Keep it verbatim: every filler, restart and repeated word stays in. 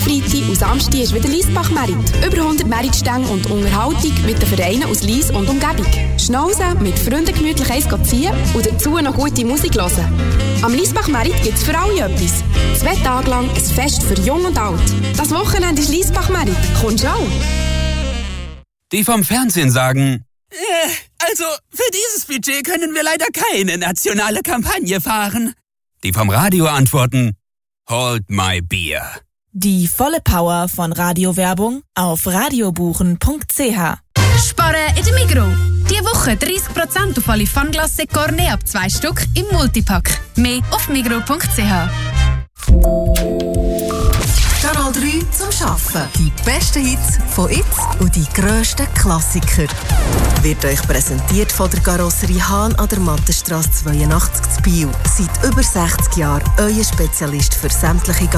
Freitag und Samstag ist wieder Liesbach-Merit. Über hundert Meritstänge und Unterhaltung mit den Vereinen aus Lies und Umgebung. Schnauzen, mit Freunden gemütlich eins ziehen und dazu noch gute Musik hören. Am Liesbach-Merit gibt es für alle etwas. Zwei Tage lang ein Fest für Jung und Alt. Das Wochenende ist Liesbach-Merit. Kommst du auch? Die vom Fernsehen sagen... Äh, also, für dieses Budget können wir leider keine nationale Kampagne fahren. Die vom Radio antworten... Hold my beer. Die volle Power von Radiowerbung auf radiobuchen punkt c h. Sparen in der Migros. Diese Woche dreißig Prozent auf alle Fanglasse Cornet ab zwei Stück im Multipack. Mehr auf migros punkt c h. Kanal drei zum Arbeiten. Die besten Hits von jetzt und die grössten Klassiker. Wird euch präsentiert von der Karosserie Hahn an der Mattenstrasse zweiundachtzig zu Biel. Seit über sechzig Jahren euer Spezialist für sämtliche